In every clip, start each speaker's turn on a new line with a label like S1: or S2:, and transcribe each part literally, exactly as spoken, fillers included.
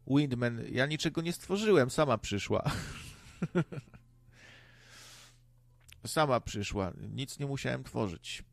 S1: Windman, ja niczego nie stworzyłem, sama przyszła. Sama przyszła, nic nie musiałem tworzyć.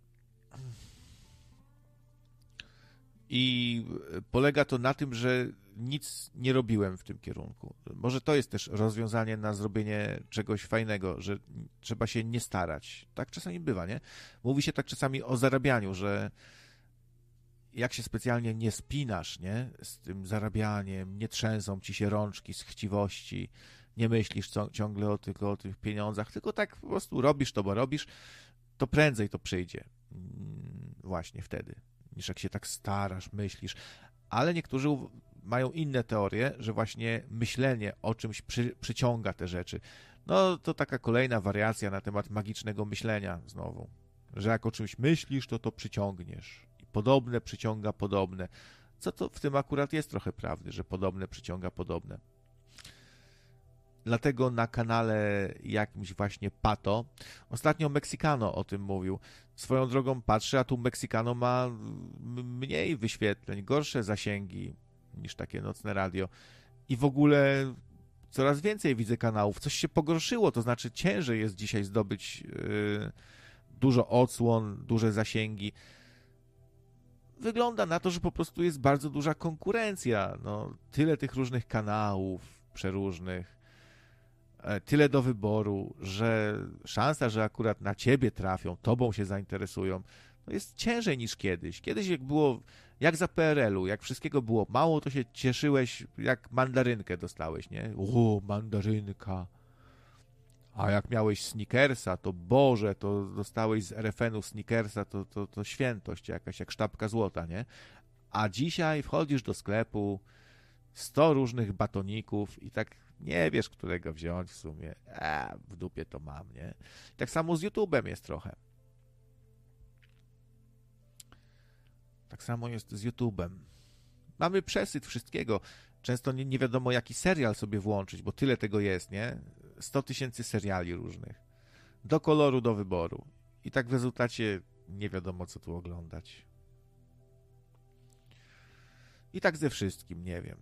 S1: I polega to na tym, że nic nie robiłem w tym kierunku. Może to jest też rozwiązanie na zrobienie czegoś fajnego, że trzeba się nie starać. Tak czasami bywa, nie? Mówi się tak czasami o zarabianiu, że jak się specjalnie nie spinasz, nie? Z tym zarabianiem, nie trzęsą ci się rączki z chciwości, nie myślisz co, ciągle o, tylko o tych pieniądzach, tylko tak po prostu robisz to, bo robisz, to prędzej to przyjdzie. Właśnie wtedy, niż jak się tak starasz, myślisz. Ale niektórzy mają inne teorie, że właśnie myślenie o czymś przy, przyciąga te rzeczy. No to taka kolejna wariacja na temat magicznego myślenia znowu. Że jak o czymś myślisz, to to przyciągniesz. I podobne przyciąga podobne. Co to w tym akurat jest trochę prawdy, że podobne przyciąga podobne. Dlatego na kanale jakimś właśnie Pato, ostatnio Meksykano o tym mówił. Swoją drogą patrzę, a tu Meksykano ma mniej wyświetleń, gorsze zasięgi niż takie nocne radio. I w ogóle coraz więcej widzę kanałów. Coś się pogorszyło, to znaczy ciężej jest dzisiaj zdobyć yy, dużo odsłon, duże zasięgi. Wygląda na to, że po prostu jest bardzo duża konkurencja. No, tyle tych różnych kanałów przeróżnych. Tyle do wyboru, że szansa, że akurat na ciebie trafią, tobą się zainteresują, no jest ciężej niż kiedyś. Kiedyś jak było, jak za P R L u, jak wszystkiego było mało, to się cieszyłeś, jak mandarynkę dostałeś, nie? O, mandarynka. A jak miałeś Snickersa, to Boże, to dostałeś z R F N u Snickersa, to, to, to świętość jakaś, jak sztabka złota, nie? A dzisiaj wchodzisz do sklepu, sto różnych batoników i tak nie wiesz, którego wziąć w sumie. A, w dupie to mam, nie? Tak samo z YouTube'em jest trochę. Tak samo jest z YouTube'em. Mamy przesyt wszystkiego. Często nie, nie wiadomo, jaki serial sobie włączyć, bo tyle tego jest, nie? sto tysięcy seriali różnych. Do koloru, do wyboru. I tak w rezultacie nie wiadomo, co tu oglądać. I tak ze wszystkim, nie wiem.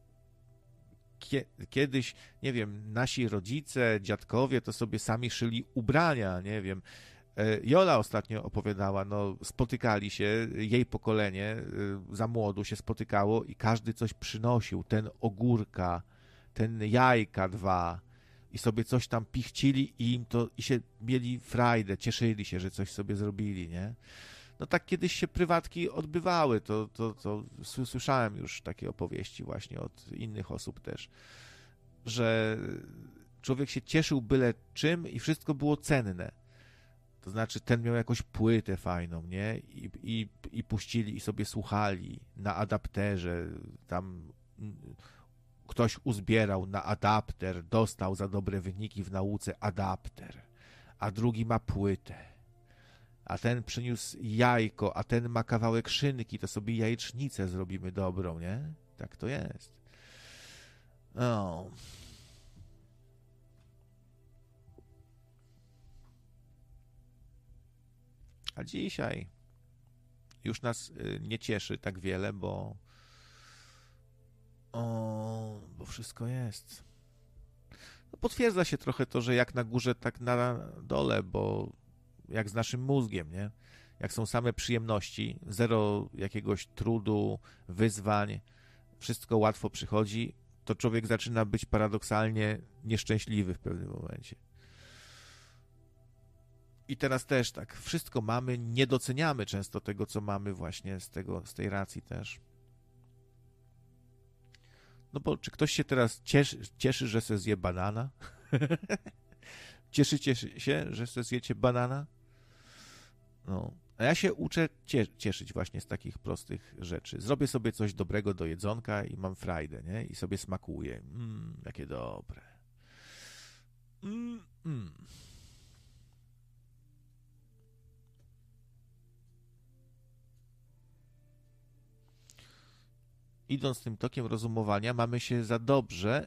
S1: Kiedyś, nie wiem, nasi rodzice, dziadkowie to sobie sami szyli ubrania, nie wiem. Jola ostatnio opowiadała, no spotykali się, jej pokolenie za młodu się spotykało i każdy coś przynosił, ten ogórka, ten jajka dwa i sobie coś tam pichcili i im to, i się mieli frajdę, cieszyli się, że coś sobie zrobili, nie? No tak kiedyś się prywatki odbywały, to, to, to słyszałem już takie opowieści właśnie od innych osób też, że człowiek się cieszył byle czym i wszystko było cenne. To znaczy ten miał jakąś płytę fajną, nie? I, i, i puścili i sobie słuchali na adapterze, tam ktoś uzbierał na adapter, dostał za dobre wyniki w nauce adapter, a drugi ma płytę. A ten przyniósł jajko, a ten ma kawałek szynki, to sobie jajecznicę zrobimy dobrą, nie? Tak to jest. No. A dzisiaj już nas nie cieszy tak wiele, bo o, bo wszystko jest. No, potwierdza się trochę to, że jak na górze, tak na dole, bo jak z naszym mózgiem, nie? Jak są same przyjemności, zero jakiegoś trudu, wyzwań, wszystko łatwo przychodzi, to człowiek zaczyna być paradoksalnie nieszczęśliwy w pewnym momencie. I teraz też tak, wszystko mamy, nie doceniamy często tego, co mamy właśnie z tego, z tej racji też. No bo czy ktoś się teraz cieszy, cieszy że se zje banana? Cieszycie się, że se zjecie banana? No. A ja się uczę cieszyć właśnie z takich prostych rzeczy. Zrobię sobie coś dobrego do jedzonka i mam frajdę, nie? I sobie smakuję. Mmm, jakie dobre. Mmm, mm. Idąc tym tokiem rozumowania, mamy się za dobrze,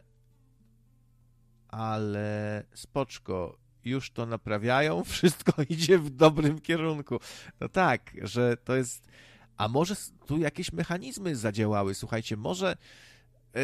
S1: ale spoczko, już to naprawiają, wszystko idzie w dobrym kierunku. No tak, że to jest... A może tu jakieś mechanizmy zadziałały? Słuchajcie, może